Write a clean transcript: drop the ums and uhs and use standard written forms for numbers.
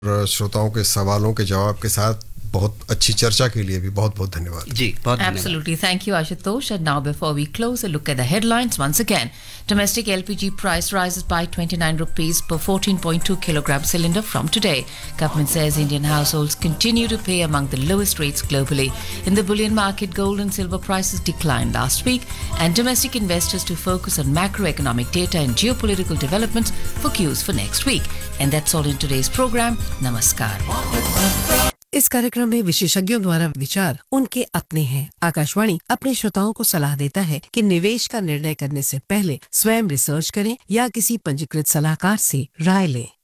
श्रोताओं के सवालों के जवाब के साथ बहुत अच्छी चर्चा के लिए भी बहुत-बहुत धन्यवाद। जी, बहुत धन्यवाद। Absolutely. Thank you, Ashutosh. And now, before we close, a look at the headlines once again. Domestic LPG price rises by 29 rupees per 14.2 kilogram cylinder from today. Government says Indian households continue to pay among the lowest rates globally. In the bullion market, gold and silver prices declined last week, and domestic investors to focus on macroeconomic data and geopolitical developments for cues for next week. And that's all in today's program. Namaskar. इस कार्यक्रम में विशेषज्ञों द्वारा विचार उनके अपने हैं। आकाशवाणी अपने श्रोताओं को सलाह देता है कि निवेश का निर्णय करने से पहले स्वयं रिसर्च करें या किसी पंजीकृत सलाहकार से राय लें।